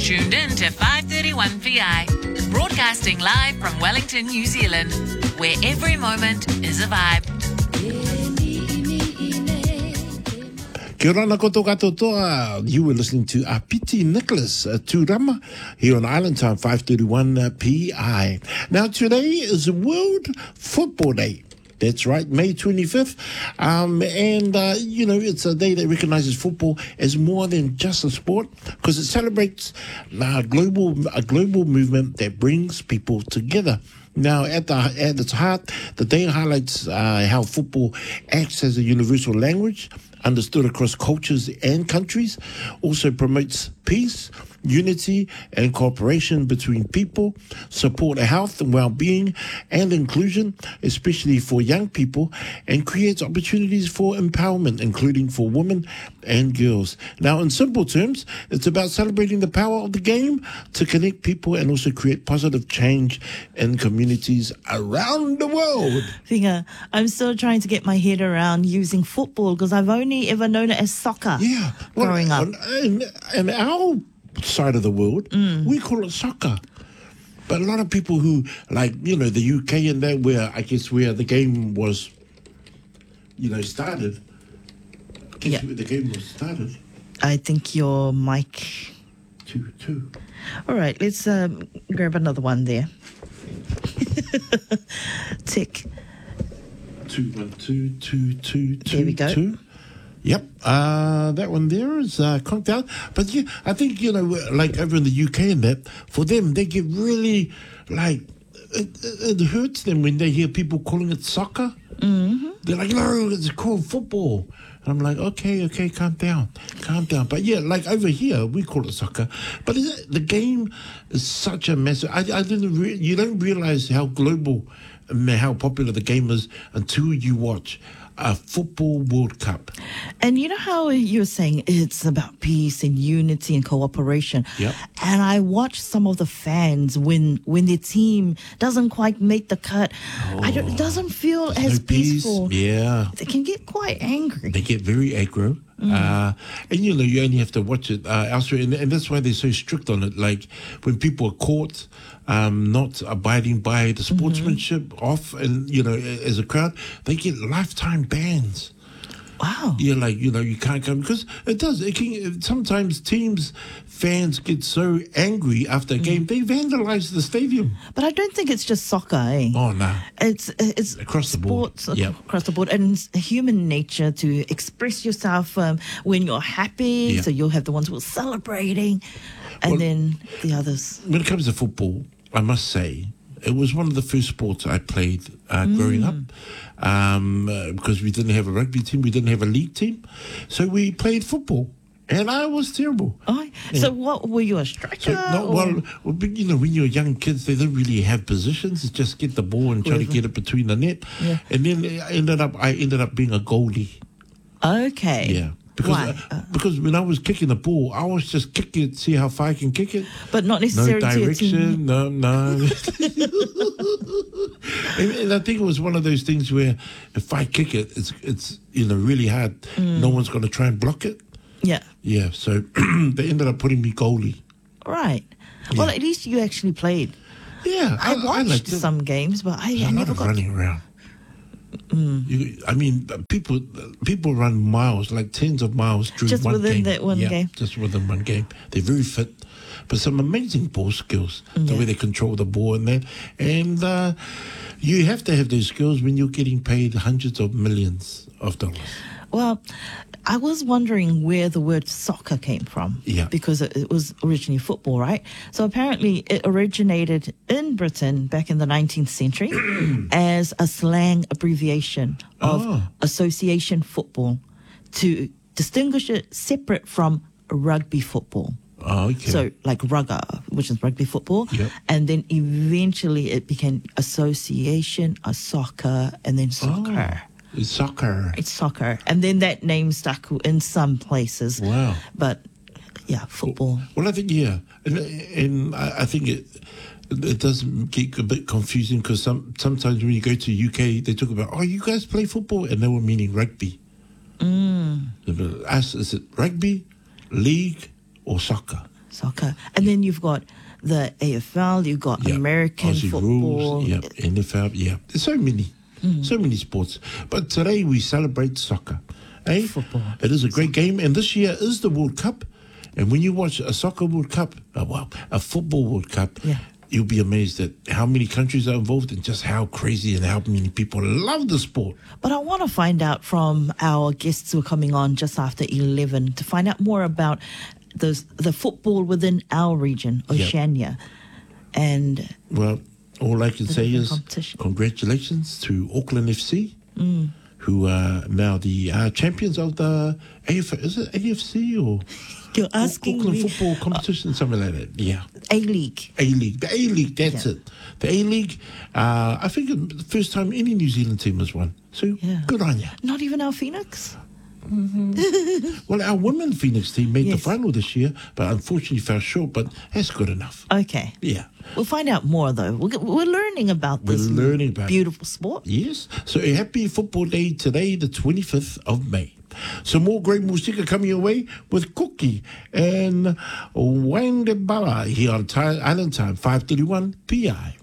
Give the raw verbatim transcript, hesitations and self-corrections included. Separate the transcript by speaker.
Speaker 1: tuned in to five thirty-one P I, broadcasting live from Wellington, New Zealand, where every moment is a vibe.
Speaker 2: Kia ora koto katoa. You were listening to Apiti Nicholas uh, Turama here on Island Time, five thirty-one uh, P I. Now today is World Football Day. That's right, May twenty-fifth. Um, and, uh, you know, it's a day that recognizes football as more than just a sport because it celebrates uh, global a global movement that brings people together. Now, at the at its heart, the day highlights uh, how football acts as a universal language, understood across cultures and countries, also promotes peace, unity, and cooperation between people, support health and well-being and inclusion, especially for young people, and creates opportunities for empowerment, including for women and girls. Now, in simple terms, it's about celebrating the power of the game to connect people and also create positive change in communities around the world.
Speaker 3: Finger, I'm still trying to get my head around using football because I've only ever known it as soccer
Speaker 2: Yeah. Well,
Speaker 3: growing up.
Speaker 2: In, in our side of the world,
Speaker 3: Mm.
Speaker 2: we call it soccer. But a lot of people who, like, you know, the U K and that, where I guess where the game was, you know, started. I guess
Speaker 3: Yeah.
Speaker 2: where the game was started.
Speaker 3: I think your mic...
Speaker 2: Two, two.
Speaker 3: All right, let's um, grab another one there. Tick.
Speaker 2: Two, one, two, two, two, two,
Speaker 3: There we go.
Speaker 2: two. Yep, uh, that one there is uh, conked out. But yeah, I think, you know, like over in the U K and that, for them, they get really, like, it, it hurts them when they hear people calling it soccer.
Speaker 3: Mm-hmm.
Speaker 2: They're like, no, it's called football. And I'm like, okay, okay, calm down, calm down. But yeah, like over here, we call it soccer. But is it, the game is such a massive, I, I didn't, re- you don't realize how global, and how popular the game is until you watch a football World Cup.
Speaker 3: And you know how you're saying it's about peace and unity and cooperation.
Speaker 2: Yep.
Speaker 3: And I watch some of the fans when when their team doesn't quite make the cut. I don't, it doesn't feel
Speaker 2: There's
Speaker 3: as
Speaker 2: no peace.
Speaker 3: peaceful.
Speaker 2: Yeah.
Speaker 3: They can get quite angry.
Speaker 2: They get very aggro.
Speaker 3: Mm.
Speaker 2: Uh, and, you know, you only have to watch it uh, elsewhere. And, and that's why they're so strict on it. Like, when people are caught um, not abiding by the sportsmanship
Speaker 3: Mm-hmm.
Speaker 2: off, and, you know, as a crowd, they get lifetime bans.
Speaker 3: Wow.
Speaker 2: Yeah, like, you know, you can't come because it does. It can, sometimes teams, fans get so angry after a game, they vandalize the stadium.
Speaker 3: But I don't think it's just soccer, eh?
Speaker 2: Oh, no.
Speaker 3: It's it's
Speaker 2: Across the board.
Speaker 3: sports ac-
Speaker 2: Yep.
Speaker 3: across the board, and it's human nature to express yourself um, when you're happy.
Speaker 2: Yeah.
Speaker 3: So you'll have the ones who are celebrating, and
Speaker 2: Well-
Speaker 3: then the others.
Speaker 2: When it comes to football, I must say, it was one of the first sports I played uh, growing up um, uh, because we didn't have a rugby team, we didn't have a league team. So we played football, and I was terrible.
Speaker 3: Oh, so what were you, a striker?
Speaker 2: So, no,
Speaker 3: or-
Speaker 2: well, well, but, you know, when you're young kids, they don't really have positions. It's just get the ball and try to
Speaker 3: Whoever.
Speaker 2: get it between the net.
Speaker 3: Yeah.
Speaker 2: And then I ended up, I ended up being a goalie.
Speaker 3: Okay.
Speaker 2: Yeah. Because,
Speaker 3: Why?
Speaker 2: uh, because when I was kicking the ball, I was just kicking it, see how far I can kick it.
Speaker 3: But not
Speaker 2: No
Speaker 3: necessarily to your
Speaker 2: direction,
Speaker 3: team.
Speaker 2: no, no. and, and I think it was one of those things where if I kick it, it's, it's you know, really hard. No one's going to try and block it.
Speaker 3: Yeah.
Speaker 2: Yeah, so they ended up putting me goalie.
Speaker 3: Right. Well, at least you actually played.
Speaker 2: Yeah,
Speaker 3: I watched
Speaker 2: liked it.
Speaker 3: some games, but I,
Speaker 2: A
Speaker 3: I
Speaker 2: lot
Speaker 3: never
Speaker 2: of
Speaker 3: got.
Speaker 2: running around. You, I mean, people people run miles, like tens of miles during
Speaker 3: Just
Speaker 2: one
Speaker 3: within
Speaker 2: game.
Speaker 3: that one
Speaker 2: yeah,
Speaker 3: game.
Speaker 2: just within one game. They're very fit, but some amazing ball skills. The
Speaker 3: Yeah.
Speaker 2: way they control the ball and that, and uh, you have to have those skills when you're getting paid hundreds of millions of dollars.
Speaker 3: Well, I was wondering where the word soccer came from.
Speaker 2: Yeah.
Speaker 3: Because it, it was originally football, right? So apparently it originated in Britain back in the nineteenth century as a slang abbreviation of
Speaker 2: Oh.
Speaker 3: association football to distinguish it separate from rugby football.
Speaker 2: Oh, okay.
Speaker 3: So like rugger, which is rugby football.
Speaker 2: Yep.
Speaker 3: And then eventually it became association, a soccer, and then soccer.
Speaker 2: It's soccer.
Speaker 3: It's soccer. And then that name stuck in some places.
Speaker 2: Wow.
Speaker 3: But yeah, football.
Speaker 2: Well, I think, yeah. And, and I, I think it it does get a bit confusing because some, sometimes when you go to U K, they talk about, oh, you guys play football? And they were meaning rugby. Mm. Us, is it rugby, league, or soccer?
Speaker 3: Soccer. And then you've got the A F L, you've got
Speaker 2: Yeah.
Speaker 3: American
Speaker 2: Aussie
Speaker 3: football.
Speaker 2: rules, yeah, N F L, yeah. There's so many,
Speaker 3: Mm.
Speaker 2: so many sports. But today we celebrate soccer. Eh?
Speaker 3: Football.
Speaker 2: It is a great game, and this year is the World Cup. And when you watch a soccer World Cup, oh, well, a football World Cup,
Speaker 3: Yeah.
Speaker 2: you'll be amazed at how many countries are involved and just how crazy and how many people love the sport.
Speaker 3: But I want to find out from our guests who are coming on just after eleven to find out more about the, the football within our region,
Speaker 2: Yep.
Speaker 3: Oceania. And
Speaker 2: Well, all I can
Speaker 3: The
Speaker 2: say
Speaker 3: different
Speaker 2: is
Speaker 3: competition.
Speaker 2: congratulations to Auckland F C,
Speaker 3: Mm.
Speaker 2: who are now the uh, champions of the A F, is it A F C or
Speaker 3: you're asking
Speaker 2: Auckland
Speaker 3: me,
Speaker 2: football competition, something like that. Yeah,
Speaker 3: A-League.
Speaker 2: A League, the A League. That's
Speaker 3: Yeah.
Speaker 2: it. The A League. Uh, I think it's the first time any New Zealand team has won. So
Speaker 3: Yeah.
Speaker 2: good on you.
Speaker 3: Not even our Phoenix?
Speaker 2: Well, our women Phoenix team made
Speaker 3: Yes.
Speaker 2: the final this year, but unfortunately fell short. But that's good enough.
Speaker 3: Okay.
Speaker 2: Yeah.
Speaker 3: We'll find out more, though. We're, we're learning about
Speaker 2: We're
Speaker 3: this
Speaker 2: learning about it.
Speaker 3: beautiful sport.
Speaker 2: Yes. So a happy football day today, the twenty-fifth of May. Some more great music coming your way with Cookie and Wayne Bala here on Time, Island Time, five thirty-one P I.